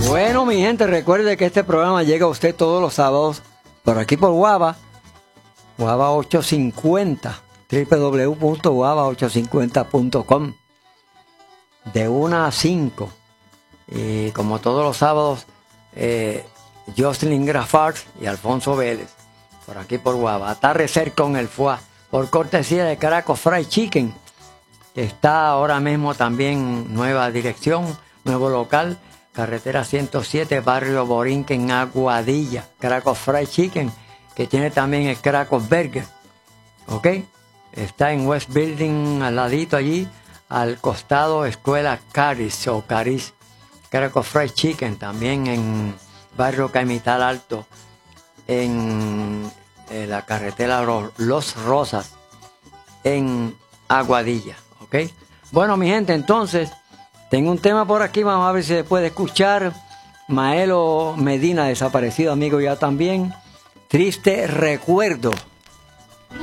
Bueno, mi gente, recuerde que este programa llega a usted todos los sábados por aquí por Guava 850, www.guava850.com, de 1 a 5. Y como todos los sábados, Jocelyn Grafart y Alfonso Vélez, por aquí por Guava. Atardecer con el Foie, por cortesía de Caracos Fried Chicken, que está ahora mismo también nueva dirección, nuevo local, carretera 107, barrio Borinquen, Aguadilla. Caracos Fried Chicken, que tiene también el Caracos Burger, ¿ok? Está en West Building, al ladito allí, al costado Escuela Caris o Caris. Caracos Fried Chicken, también en barrio Caimital Alto, en la carretera Los Rosas, en Aguadilla, ¿ok? Bueno, mi gente, entonces, tengo un tema por aquí, vamos a ver si se puede escuchar. Maelo Medina, desaparecido amigo ya también. Triste recuerdo.